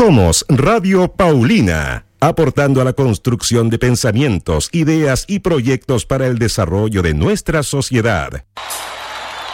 Somos Radio Paulina, aportando a la construcción de pensamientos, ideas y proyectos para el desarrollo de nuestra sociedad.